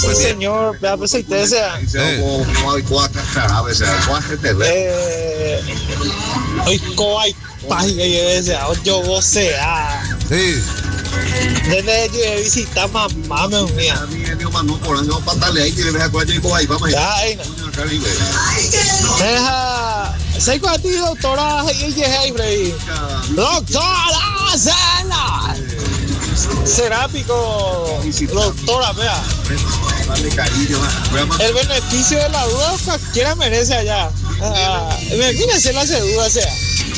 Sí, señor, a veces sea. Hoy coay, página y ese, yo goce, Sí. desde que visita mamá, me unía. Ya, ahí no. Deja, sei que a ti, doctora, y ahí, Freddy. Doctora, Cela. Serápico, doctora, vea. El beneficio de la duda cualquiera merece allá. Imagínense la duda, sea.